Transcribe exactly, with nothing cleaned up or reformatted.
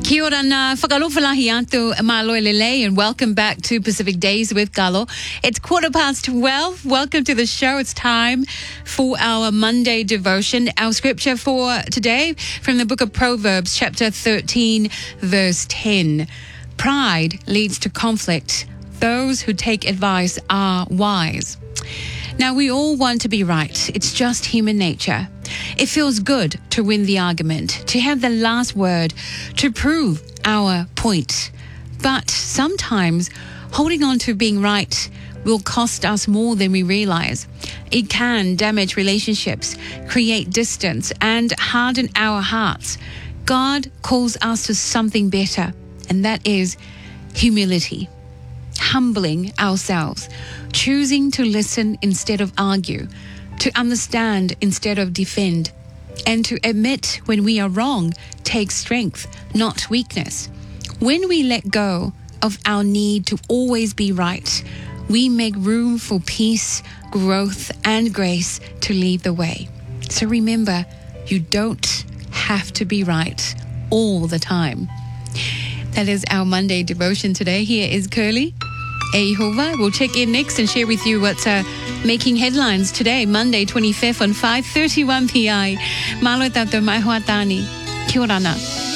Kia ora na whakalofalahi atu māloe lele, and welcome back to Pacific Days with Galo. It's quarter past twelve. Welcome to the show. It's time for our Monday devotion. Our scripture for today from the book of Proverbs, chapter thirteen, verse ten. Pride leads to conflict. Those who take advice are wise. Now, we all want to be right. It's just human nature. It feels good to win the argument, to have the last word, to prove our point. But sometimes holding on to being right will cost us more than we realize. It can damage relationships, create distance, and harden our hearts. God calls us to something better, and that is humility. Humbling ourselves, choosing to listen instead of argue, to understand instead of defend, and to admit when we are wrong takes strength, not weakness. When we let go of our need to always be right, we make room for peace, growth, and grace to lead the way. So remember, you don't have to be right all the time. That is our Monday devotion today. Here is Curly Ehova. We'll check in next and share with you what's uh, making headlines today, Monday twenty-fifth on five thirty-one p m. Malo tato mai hoa tani. Kia ora na.